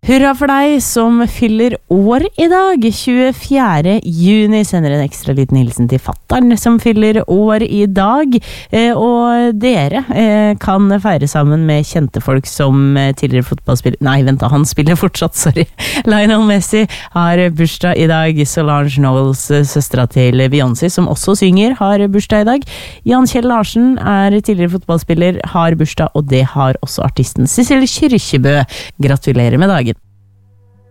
Hurra for deg som fyller år I dag, 24. juni, sender en ekstra liten hilsen til fatteren som fyller år I dag, og dere kan feire sammen med kjente folk som tidligere fotballspiller, nei vent da, han spiller fortsatt, sorry, Lionel Messi har bursdag I dag, Solange Knowles, søstra til Beyoncé, som også synger, har bursdag I dag, Jan Kjell Larsen tidligere fotballspiller, har bursdag, og det har også artisten Cecilie Kyrkjebø, gratulerer med dagen.